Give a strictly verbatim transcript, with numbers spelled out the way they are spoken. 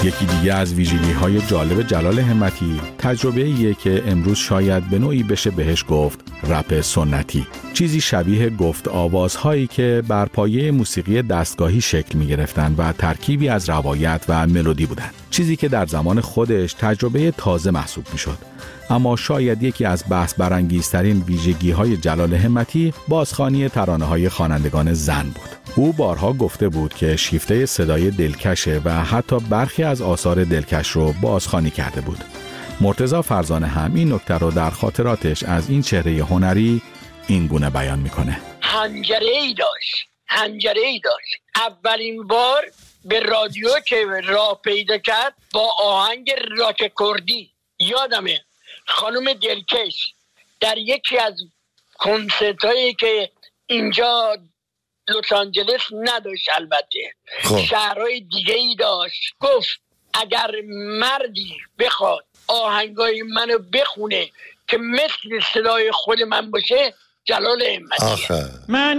یکی دیگه از ویژگی‌های جالب جلال همتی تجربه‌ایه که امروز شاید به نوعی بشه بهش گفت رپ سنتی. چیزی شبیه گفت آوازهایی که بر پایه موسیقی دستگاهی شکل می‌گرفتن و ترکیبی از روایت و ملودی بودن. چیزی که در زمان خودش تجربه تازه محسوب می‌شد. اما شاید یکی از بحث برانگیزترین ویژگی‌های جلال همتی بازخوانی ترانه‌های خوانندگان زن بود. او بارها گفته بود که شیفته صدای دلکشه و حتی برخی از آثار دلکش رو بازخوانی کرده بود. مرتضی فرزانه هم این نکته رو در خاطراتش از این چهره هنری این گونه بیان میکنه. حنجره‌ای داشت، حنجره‌ای داشت. اولین بار به رادیو که راه پیدا کرد با آهنگ راک کردی، یادمه خانم دلکش در یکی از کنسرتایی که اینجا لس آنجلس نداشت، البته خب. شهرهای دیگه ای داشت، گفت اگر مردی بخواد آهنگای منو بخونه که مثل صدای خود من باشه، جلال همتیه. من